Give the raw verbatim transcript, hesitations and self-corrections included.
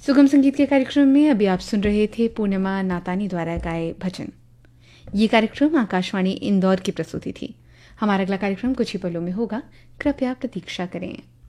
सुगम संगीत के कार्यक्रम में अभी आप सुन रहे थे पूर्णिमा नातानी द्वारा गाए भजन। ये कार्यक्रम आकाशवाणी इंदौर की प्रस्तुति थी। हमारा अगला कार्यक्रम कुछ ही पलों में होगा, कृपया प्रतीक्षा करें।